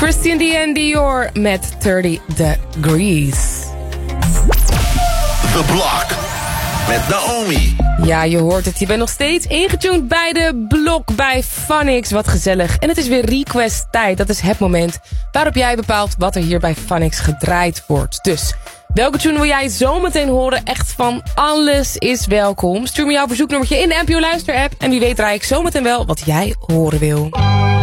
Christian Dior met 30 Degrees. The Block met Naomi. Ja, je hoort het. Je bent nog steeds ingetuned bij de Blok bij Phonix. Wat gezellig. En het is weer request tijd. Dat is het moment waarop jij bepaalt wat er hier bij Phonix gedraaid wordt. Dus welke tune wil jij zometeen horen? Echt van alles is welkom. Stuur me jouw verzoeknummertje in de NPO Luister app. En wie weet draai ik zometeen wel wat jij horen wil.